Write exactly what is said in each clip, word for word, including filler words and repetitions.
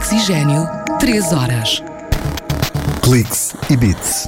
Oxigênio, três horas. Cliques e Beats.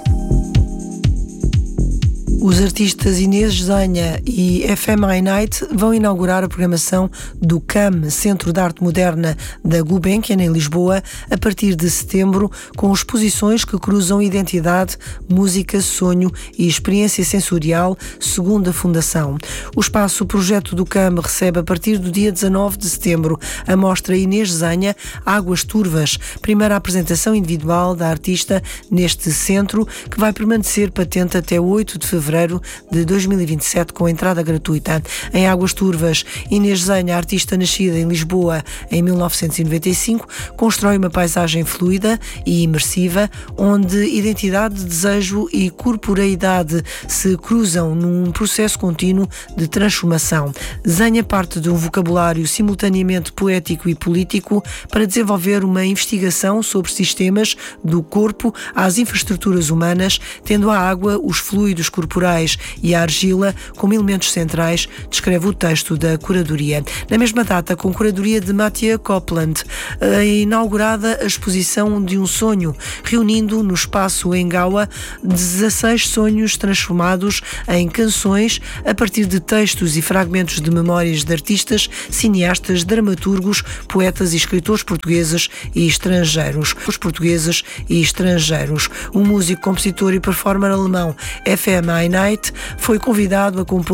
Os artistas Inês Zenha e F M I Night vão inaugurar a programação do C A M, Centro de Arte Moderna da Gulbenkian, em Lisboa, a partir de setembro, com exposições que cruzam identidade, música, sonho e experiência sensorial, segundo a Fundação. O espaço projeto do C A M recebe, a partir do dia dezanove de setembro, a mostra Inês Zenha, Águas Turvas, primeira apresentação individual da artista neste centro, que vai permanecer patente até oito de fevereiro de dois mil e vinte e sete, com entrada gratuita. Em Águas Turvas, Inês Zenha, artista nascida em Lisboa em mil novecentos e noventa e cinco, constrói uma paisagem fluida e imersiva, onde identidade, desejo e corporeidade se cruzam num processo contínuo de transformação. Zenha parte de um vocabulário simultaneamente poético e político para desenvolver uma investigação sobre sistemas do corpo às infraestruturas humanas, tendo a água, os fluidos corporais e a argila como elementos centrais, descreve o texto da curadoria. Na mesma data, com curadoria de Mathieu Copland, é inaugurada a exposição de um sonho, reunindo no espaço Engawa dezasseis sonhos transformados em canções a partir de textos e fragmentos de memórias de artistas, cineastas, dramaturgos, poetas e escritores portugueses e estrangeiros. Os portugueses e estrangeiros. O músico, compositor e performer alemão F M I Night foi convidado a compor